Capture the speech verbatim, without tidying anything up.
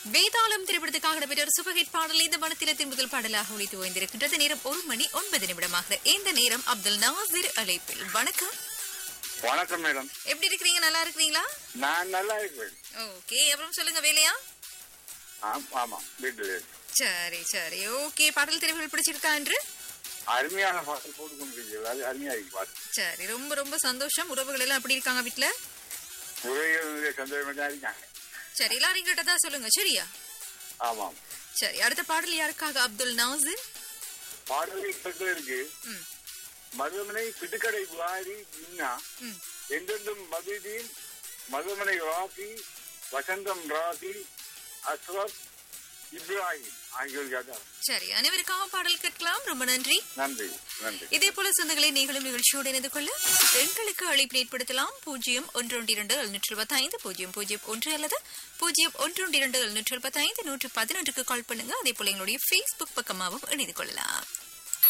வேதாளம் திரைப்படத்துக்காக நடைபெற்ற ஒரு சூப்பர் ஹிட் பாடல் இந்த மனத்திலத்தின் முதல் பாடலாக ஒலித்து ஓய்ந்திருக்கின்றது. நேரம் ஒரு மணி ஒன்பது நிமிடமாக இந்த நேரம் அப்துல் நாசிர் அழைப்பில். வணக்கம். வணக்கம் மேடம். எப்படி இருக்கிறீங்க? நல்லா இருக்கிறீங்களா? நான் நல்லா இருக்கிறேன். ஓகே, அப்புறம் சொல்லுங்க, வேலையா? ஆமா, வீட்டு. சரி சரி, ஓகே. பாடல் தெரிவுகள் பிடிச்சிருக்கா என்று? அருமையான பாடல் போட்டுக்கொண்டிருக்கிறது. அது அருமையா இருக்கு பாட்டு. சரி, ரொம்ப ரொம்ப சந்தோஷம். உறவுகள் எல்லாம் எப்படி இருக்காங்க வீட்டுல? உறவுகள் சந்தோஷமா தான் இருக்காங்க. சரி, எல்லாரும் கிட்டதா சொல்லுங்க, சரியா? ஆமாம். சரி, அடுத்த பாடல் யாருக்காக அப்துல் நாசிர்? பாடல் இருக்கு. மதுமனை பிட்டுக்கடை வாரி இன்னா என்றென்றும் மதுதீன் மதுமனை ராசி வசந்தம் ராசி அஸ்வத் இப்ராஹிம் ஆகியோருக்காக. சரி, அனைவருக்காக பாடல் கேட்கலாம். ரொம்ப நன்றி. நன்றி நன்றி. இதே போல சொந்தங்களை நீங்களும் நிகழ்ச்சியோடு இணைந்து கொள்ள எங்களுக்கு அழைப்பு ஏற்படுத்தலாம். பூஜ்ஜியம் ஒன்று ஒன்று இரண்டு எழுநூற்று இருபத்தி ஐந்து பூஜ்ஜியம் பூஜ்ஜியம் ஒன்று அல்லது பூஜ்ஜியம் ஒன்று ஒன்று இரண்டு எழுநூற்று இருபத்தி ஐந்து நூற்று பதினொன்றுக்கு கால் பண்ணுங்க. அதே போல எங்களுடைய பேஸ்புக் பக்கமாகவும் இணைந்து கொள்ளலாம்.